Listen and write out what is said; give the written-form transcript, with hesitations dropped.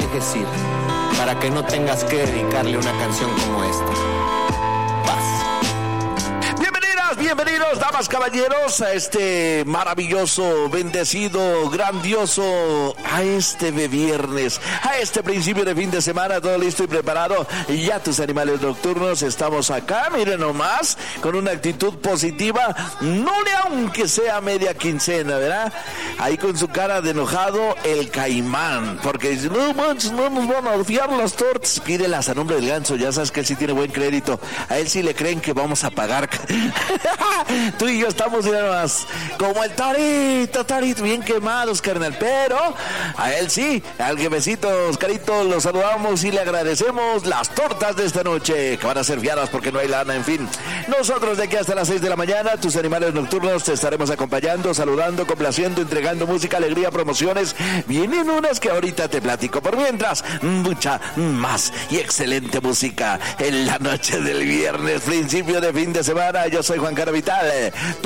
dejes ir, para que no tengas que dedicarle una canción como esta. Bienvenidos, damas, caballeros, a este maravilloso, bendecido, grandioso, a este de viernes, a este principio de fin de semana, todo listo y preparado. Ya tus animales nocturnos, estamos acá, miren nomás, con una actitud positiva, no le aunque sea media quincena, ¿verdad? Ahí con su cara de enojado, el Caimán, porque dice, no manches, no nos van a fiar las tortas. Pídelas a nombre del Ganso, ya sabes que él sí tiene buen crédito, a él sí le creen que vamos a pagar. Tú y yo estamos, mira más, como el Torito, bien quemados, carnal, pero a él sí, al jefecito Oscarito, lo saludamos y le agradecemos las tortas de esta noche, que van a ser fiadas porque no hay lana, en fin. Nosotros de aquí hasta las 6 de la mañana, tus animales nocturnos, te estaremos acompañando, saludando, complaciendo, entregando música, alegría, promociones. Vienen unas que ahorita te platico. Por mientras, mucha más y excelente música en la noche del viernes, principio de fin de semana. Yo soy Juan Caro Vital,